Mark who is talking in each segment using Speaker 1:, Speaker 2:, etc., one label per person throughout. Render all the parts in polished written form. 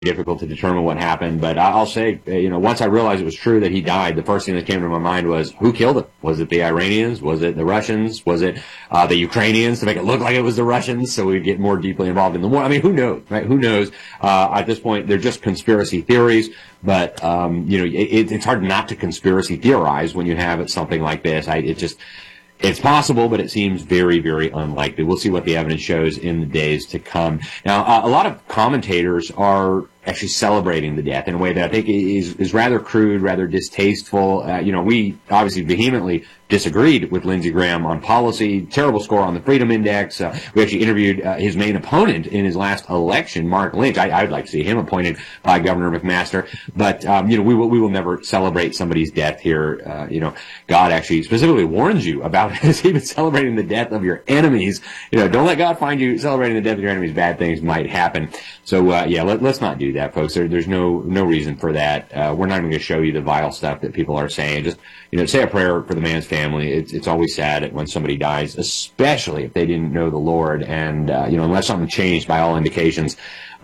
Speaker 1: difficult to determine what happened, but I'll say, once I realized it was true that he died, the first thing that came to my mind was, who killed him? Was it the Iranians? Was it the Russians? Was it the Ukrainians to make it look like it was the Russians so we'd get more deeply involved in the war? I mean, who knows, right? Who knows? At this point, they're just conspiracy theories, but, it's hard not to conspiracy theorize when you have something like this. It's possible, but it seems very, very unlikely. We'll see what the evidence shows in the days to come. Now, a lot of commentators are actually celebrating the death in a way that I think is rather crude, rather distasteful. We obviously vehemently disagreed with Lindsey Graham on policy, terrible score on the Freedom Index. We actually interviewed his main opponent in his last election, Mark Lynch. I'd like to see him appointed by Governor McMaster. But, we will never celebrate somebody's death here. God actually specifically warns you about even celebrating the death of your enemies. Don't let God find you celebrating the death of your enemies. Bad things might happen. So, let's not do that, folks. There's no reason for that. We're not even going to show you the vile stuff that people are saying. Just, say a prayer for the man's family. It's always sad when somebody dies, especially if they didn't know the Lord. And, unless something changed by all indications,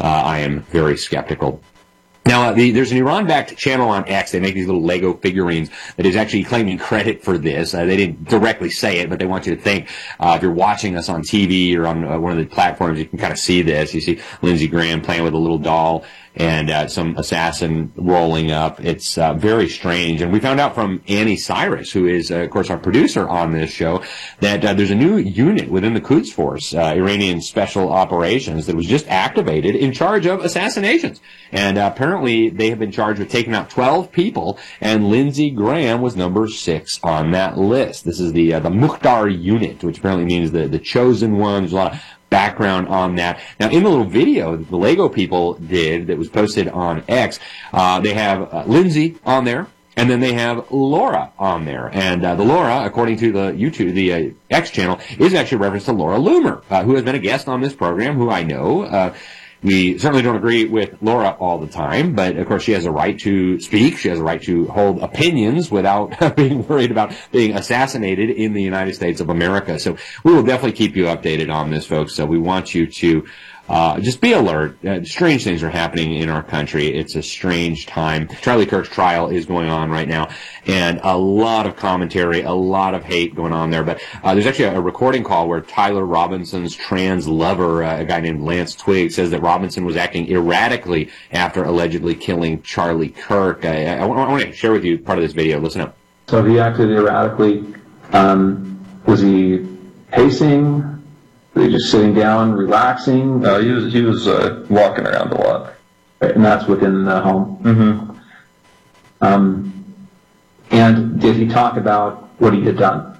Speaker 1: I am very skeptical. Now, there's an Iran-backed channel on X. They make these little Lego figurines that is actually claiming credit for this. They didn't directly say it, but they want you to think, if you're watching us on TV or on one of the platforms, you can kind of see this. You see Lindsey Graham playing with a little doll and some assassin rolling up. It's very strange. And we found out from Annie Cyrus, who is, of course, our producer on this show, that there's a new unit within the Quds Force, Iranian Special Operations, that was just activated in charge of assassinations. And apparently they have been charged with taking out 12 people, and Lindsey Graham was number 6 on that list. This is the Mukhtar unit, which apparently means the chosen one. There's a lot of background on that. Now, in the little video that the Lego people did that was posted on X, they have Lindsey on there, and then they have Laura on there. And the Laura, according to the X channel, is actually a reference to Laura Loomer, who has been a guest on this program, who I know. We certainly don't agree with Laura all the time, but of course she has a right to speak. She has a right to hold opinions without being worried about being assassinated in the United States of America. So we will definitely keep you updated on this, folks. So we want you to just be alert. Strange things are happening in our country. It's a strange time. Charlie Kirk's trial is going on right now, and a lot of commentary, a lot of hate going on there. But there's actually a recording call where Tyler Robinson's trans lover, a guy named Lance Twigg, says that Robinson was acting erratically after allegedly killing Charlie Kirk. I want to share with you part of this video. Listen up.
Speaker 2: So he acted erratically. Was he pacing? Was he just sitting down, relaxing?
Speaker 3: No, he was walking around a lot.
Speaker 2: Right, and that's within the home?
Speaker 3: Mm-hmm.
Speaker 2: And did he talk about what he had done?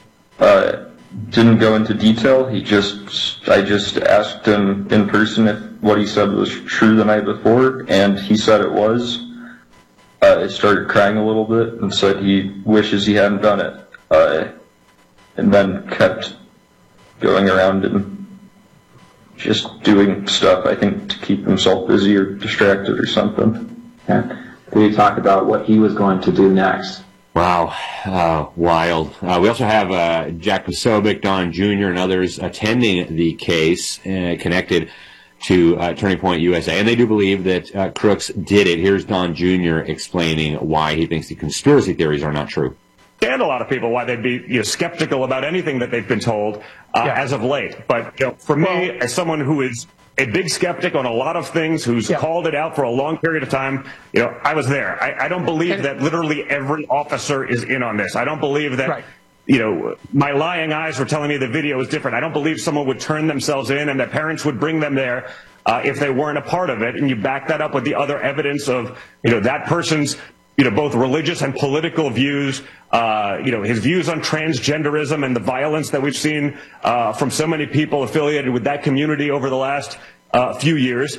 Speaker 3: Didn't go into detail. I just asked him in person if what he said was true the night before, and he said it was. He started crying a little bit and said he wishes he hadn't done it. And then kept going around and just doing stuff, I think, to keep himself busy or distracted or something.
Speaker 2: Okay. Did he talk about what he was going to do next?
Speaker 1: Wow. Wild. We also have Jack Posobiec, Don Jr., and others attending the case connected to Turning Point USA, and they do believe that Crooks did it. Here's Don Jr. explaining why he thinks the conspiracy theories are not true.
Speaker 4: And a lot of people why they'd be skeptical about anything that they've been told as of late. But for me, as someone who is a big skeptic on a lot of things, who's called it out for a long period of time, I was there. I don't believe that literally every officer is in on this. I don't believe that my lying eyes were telling me the video was different. I don't believe someone would turn themselves in and that parents would bring them there if they weren't a part of it. And you back that up with the other evidence of that person's both religious and political views, his views on transgenderism and the violence that we've seen from so many people affiliated with that community over the last few years.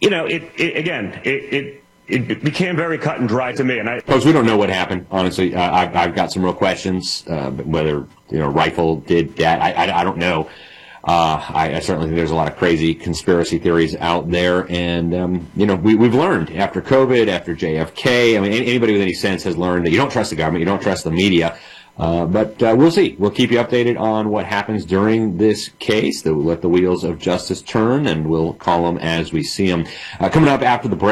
Speaker 4: It became very cut and dry to me. And
Speaker 1: folks, we don't know what happened. Honestly, I've got some real questions. Whether Rifle did that, I don't know. I certainly think there's a lot of crazy conspiracy theories out there, and we've learned after COVID, after JFK. I mean, anybody with any sense has learned that you don't trust the government, you don't trust the media. But we'll see. We'll keep you updated on what happens during this case. We'll let the wheels of justice turn, and we'll call them as we see them. Coming up after the break.